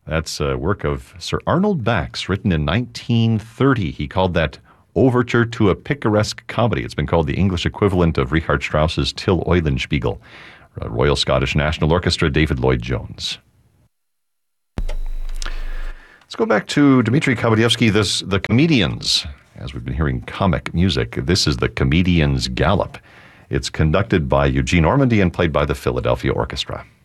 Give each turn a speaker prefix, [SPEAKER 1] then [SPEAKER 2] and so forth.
[SPEAKER 1] That's a work of Sir Arnold Bax, written in 1930. He called that Overture to a Picaresque Comedy. It's been called the English equivalent of Richard Strauss's Till Eulenspiegel. Royal Scottish National Orchestra, David Lloyd-Jones. Let's go back to Dmitri Kavadevsky, the Comedians. As we've been hearing comic music, this is the Comedians' Gallop. It's conducted by Eugene Ormandy and played by the Philadelphia Orchestra.